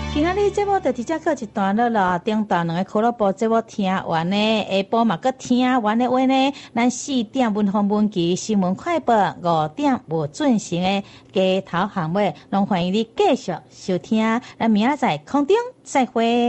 今仔日节目就直接告一段落了，顶段两个俱乐部节目听完呢，下晡嘛搁听完的话呢，咱4点文风文集新闻快报，5点无准时的街头巷尾，拢欢迎你继续收听，咱明仔载空中再会。